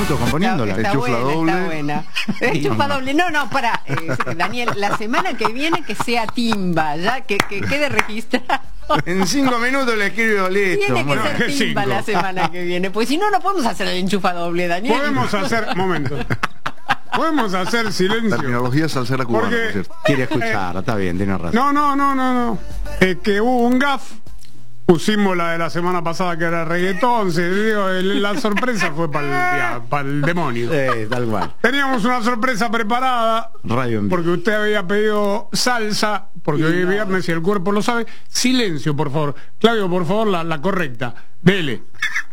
minutos componiéndola. Está Enchufa buena, doble. está buena. Enchufa doble. No, para, Daniel, la semana que viene que sea timba, ya que quede registrado. En 5 minutos le escribo, listo. Tiene que Bueno, ser timba 5. la semana que viene, pues si no, no podemos hacer el enchufa doble, Daniel. Podemos hacer, momento. Podemos hacer silencio. terminología salsera cubana, Porque- por cierto. Quiere escuchar, está bien, tiene razón. No. Que hubo un gaf. Pusimos la de la semana pasada que era reggaetón. La sorpresa fue para el demonio. Tal cual. Teníamos una sorpresa preparada. Radio en vivo. Porque usted había pedido salsa. Porque hoy es viernes y el cuerpo lo sabe. Silencio, por favor. Claudio, por favor, la correcta. Dele.